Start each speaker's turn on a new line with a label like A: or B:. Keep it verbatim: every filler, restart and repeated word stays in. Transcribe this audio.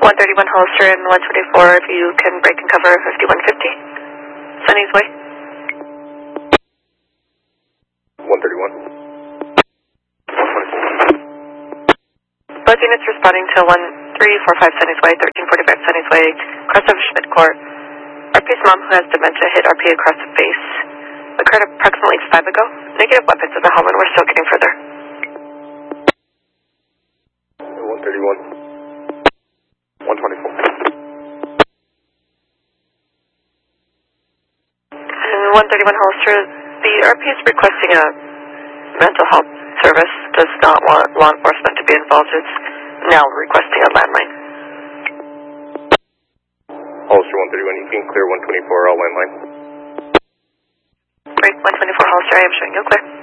A: one thirty-one Hollister and one twenty-four, if you can break and cover fifty-one fifty. Sunny's Way.
B: one thirty-one.
A: Both units responding to one three four five Sunny's Way, thirteen forty-five Sunny's Way, crossover Schmidt Court. R P's mom, who has dementia, hit R P across the face. Occurred approximately five ago. Negative weapons in the home, and we're still getting further.
B: one thirty-one. one twenty-four.
A: And one thirty-one Hollister, the R P is requesting a mental health service. Does not want law enforcement to be involved. It's now requesting a landline.
B: Hollister one thirty-one, you can clear one twenty-four, all landline.
A: Great, one twenty-four Hollister, I am showing you clear.